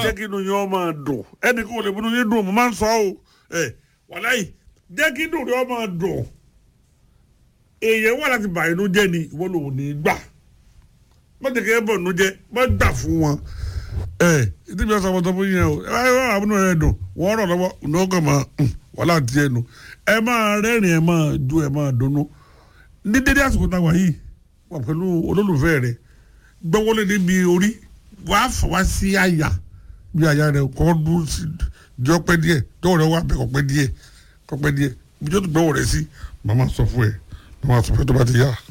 jẹ́ kí inú yẹn máa dùn ẹnì kò lè múnú yín dùn mo máa ń sọ ọ́ wàláyé jẹ́ kí inú yẹn máa dùn èèyàn wà láti bà inú jẹ́ ni ìwọ lòun ní gbà má jẹ́ kí ẹ bọ̀ inú jẹ́ má gbà fún wọn ìdí mi ọ̀sán ọmọdé fún yẹn o ẹ wá àbúrò rẹ dùn wọ́n rọ̀ lọ́wọ́ ìnáwó máa wàhálà tiẹ̀ nù ẹ máa rẹ́rìn ẹ máa jó ẹ máa dunnú ní dédé àsìkò táwa yìí wà pẹ̀lú olólùfẹ́ rẹ gbọ́wọ́lé níbi orí wàá fà wá sí àyà bí àyà rẹ kọ́ dúró sí jọ pẹ́ díẹ̀ jọ́wọ́ rẹ wá bẹ́ẹ̀ kọ́ pẹ́ díẹ̀ bí jọ́ tó gbọ́wọ́ rẹ sí màmá sọ fún ẹ màmá sọ fún ẹ tó bá ti yá.